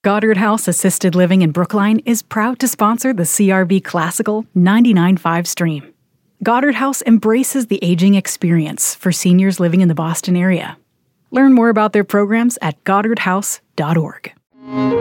Goddard House Assisted Living in Brookline is proud to sponsor the CRV Classical 99.5 stream. Goddard House embraces the aging experience for seniors living in the Boston area. Learn more about their programs at goddardhouse.org.